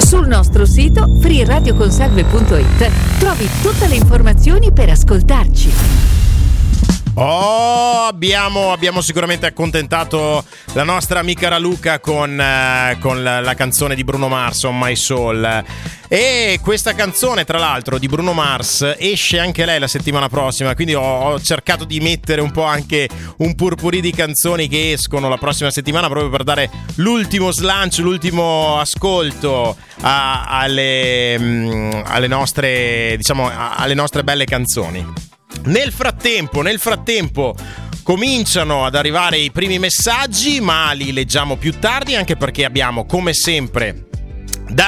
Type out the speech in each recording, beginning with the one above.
Sul nostro sito freeradioconsalve.it trovi tutte le informazioni per ascoltarci. Abbiamo sicuramente accontentato la nostra amica Raluca con la canzone di Bruno Mars, On My Soul. E questa canzone, tra l'altro, di Bruno Mars esce anche lei la settimana prossima, quindi ho cercato di mettere un po' anche un purpurì di canzoni che escono la prossima settimana, proprio per dare l'ultimo slancio, l'ultimo ascolto alle nostre, diciamo, alle nostre belle canzoni. Nel frattempo cominciano ad arrivare i primi messaggi, ma li leggiamo più tardi, anche perché abbiamo, come sempre, da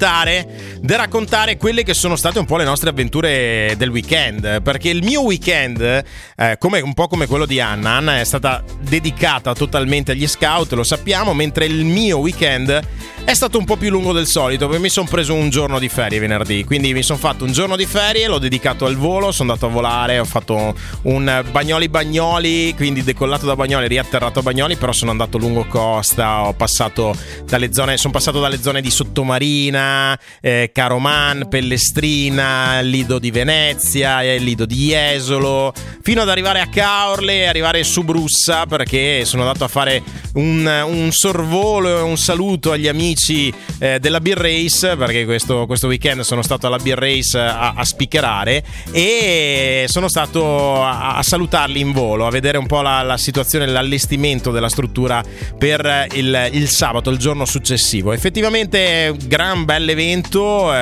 raccontare quelle che sono state un po' le nostre avventure del weekend, perché il mio weekend, un po' come quello di Anna è stata dedicata totalmente agli scout, lo sappiamo, mentre il mio weekend è stato un po' più lungo del solito, perché mi sono preso un giorno di ferie venerdì, quindi mi sono fatto un giorno di ferie, l'ho dedicato al volo, sono andato a volare, ho fatto un Bagnoli, quindi decollato da Bagnoli, riatterrato a Bagnoli, però sono andato lungo costa, sono passato dalle zone di Sottomarina, Caroman, Pellestrina, Lido di Venezia, Lido di Jesolo, fino ad arrivare a Caorle e arrivare su Brussa, perché sono andato a fare un sorvolo e un saluto agli amici della Beer Race, perché questo weekend sono stato alla Beer Race a speakerare, e sono stato a salutarli in volo, a vedere un po' la situazione, l'allestimento della struttura per il sabato, il giorno successivo. Effettivamente gran bell'evento,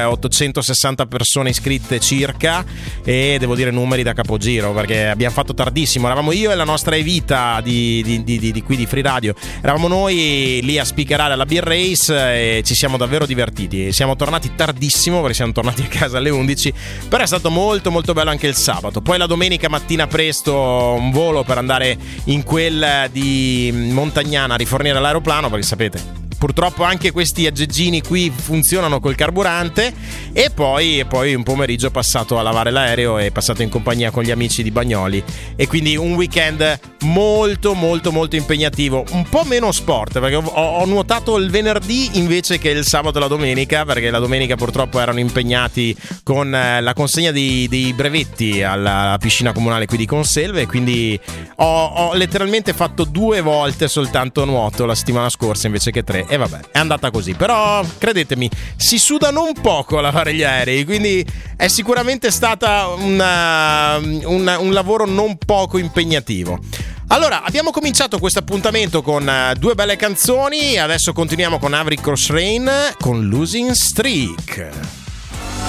860 persone iscritte circa, e devo dire numeri da capogiro, perché abbiamo fatto tardissimo, eravamo io e la nostra Evita di qui di Free Radio, eravamo noi lì a speakerare alla Beer Race e ci siamo davvero divertiti. Siamo tornati tardissimo, perché siamo tornati a casa alle 11, però è stato molto molto bello anche il sabato. Poi la domenica mattina presto un volo per andare in quel di Montagnana a rifornire l'aeroplano, perché sapete, purtroppo anche questi aggeggini qui funzionano col carburante, e poi un pomeriggio passato a lavare l'aereo e passato in compagnia con gli amici di Bagnoli, e quindi un weekend molto molto molto impegnativo, un po' meno sport, perché ho nuotato il venerdì invece che il sabato e la domenica, perché la domenica purtroppo erano impegnati con la consegna dei brevetti alla piscina comunale qui di Conselve, e quindi ho letteralmente fatto 2 volte soltanto nuoto la settimana scorsa invece che 3. E vabbè, è andata così. Però credetemi, si sudano un poco a lavare gli aerei, quindi è sicuramente stata un lavoro non poco impegnativo. Allora, abbiamo cominciato questo appuntamento con 2 belle canzoni. Adesso continuiamo con Avery Cross Rain con Losing Streak.